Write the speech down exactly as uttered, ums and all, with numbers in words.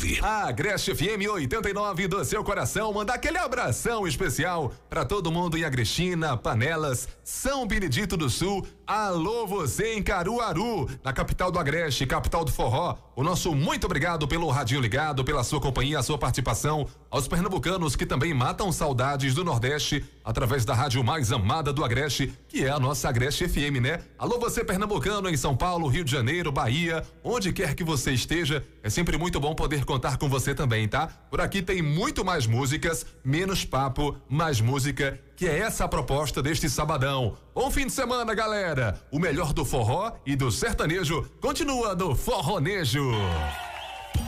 nove. A Agreste F M oitenta e nove do seu coração manda aquele abração especial para todo mundo em Agrestina, Panelas, São Benedito do Sul. Alô, você em Caruaru, na capital do Agreste, capital do forró. O nosso muito obrigado pelo radinho ligado, pela sua companhia, a sua participação. Aos pernambucanos que também matam saudades do Nordeste através da rádio mais amada do Agreste, que é a nossa Agreste F M, né? Alô, você pernambucano em São Paulo, Rio de Janeiro, Bahia, onde quer que você esteja, é sempre muito bom poder contar com você também, tá? Por aqui tem muito mais músicas, menos papo, mais música, que é essa a proposta deste sabadão. Bom fim de semana, galera! O melhor do forró e do sertanejo continua no Forronejo.